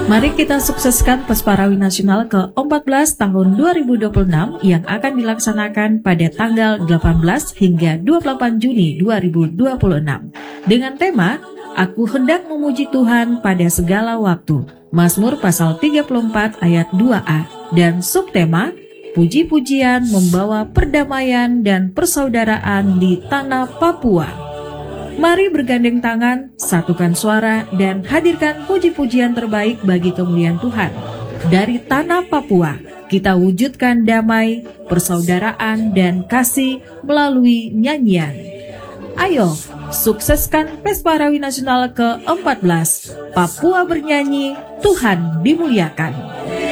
Mari kita sukseskan Pesparawi Nasional ke-14 tahun 2026 yang akan dilaksanakan pada tanggal 18 hingga 28 Juni 2026. Dengan tema, Aku hendak memuji Tuhan pada segala waktu. Mazmur pasal 34 ayat 2a. Dan subtema, puji-pujian membawa perdamaian dan persaudaraan di tanah Papua. Mari bergandeng tangan, satukan suara, dan hadirkan puji-pujian terbaik bagi kemuliaan Tuhan. Dari tanah Papua, kita wujudkan damai, persaudaraan, dan kasih melalui nyanyian. Ayo, sukseskan Pesparawi Nasional ke-14. Papua bernyanyi, Tuhan dimuliakan.